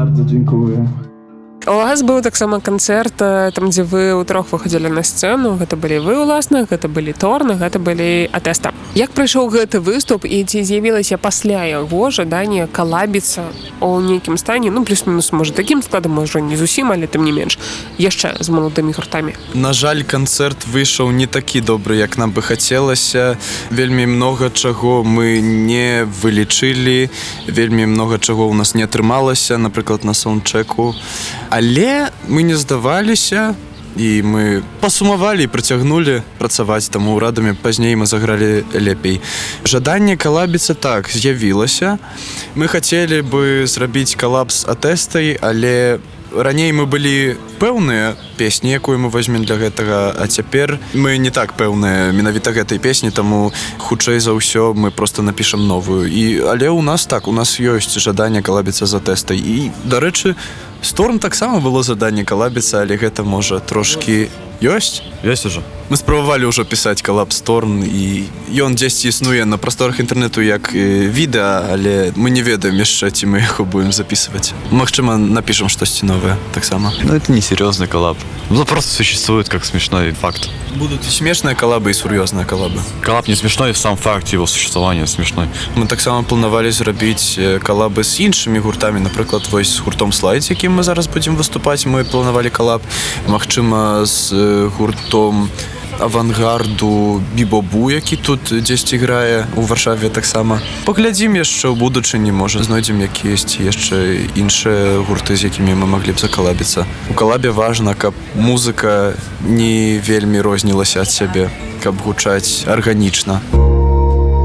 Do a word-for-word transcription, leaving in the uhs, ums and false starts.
Bardzo dziękuję. У вас быў таксама канцэрт, там дзе вы ўтрох выходзілі на сцэну. Гэта былі вы ўласна, гэта былі Торн, гэта былі Атэста. Як прайшоў гэты выступ і ці з'явілася пасля яго жаданне калабіцца ў нейкім стане, ну плюс-мінус можа такім складам, можа не зусім, але тым не менш яшчэ з маладымі гуртамі? На жаль, канцэрт выйшаў не такі добры, як нам бы хацелася. Вельмі многа чаго мы не вылічылі, вельмі многа чаго ў нас не атрымалася, напрыклад, на саундчеку. Але мы не здаваліся, і мы пасумавалі і працягнулі працаваць, таму радамі пазней мы загралі лепей. Жаданне калабіцца так з'явілася. Мы хацелі бы зрабіць калаб з Атэстай, але раней мы былі пэўныя песні, якую мы возьмем для гэтага, а цяпер мы не так пэўныя менавіта гэтай песні, таму хутчэй за ўсё мы проста напішам новую. І, але ў нас так, у нас ёсць жаданне калабіцца з Атэстай. І, дарэчы, з Торн таксама было заданне калабіцца, але гэта можа трошкі ёсць? Ёсць ужо. Мы спрабавалі ўжо пісаць калаб з Торн, і ён дзесьці існуе на прасторах інтэрнэту як відэа, але мы не ведаем яшчэ, ці мы яго будем записывать. Магчыма, напишем штосьці новое таксама. Ну, это не серьезный коллаб. Ну, просто существует как смешной факт. Будут и смешные коллабы, и серьезные коллабы. Коллаб не смешной, сам факт его существования смешной. Мы таксама планавалі зрабіць коллабы з іншымі гуртамі, напрыклад, вось з гуртом Слайд, з якім мы зараз будем выступаць, мы планавалі коллаб. Магчыма, з гуртом авангарду Бібобу, які тут дзесьці грае у Варшаве таксама. Паглядзім яшчэ ў будучыні, можа знойдзем якіясьці яшчэ іншыя гурты, з якімі мы маглі б закалабіцца. У калабе важна, каб музыка не вельмі рознілася ад сябе, каб гучаць арганічна.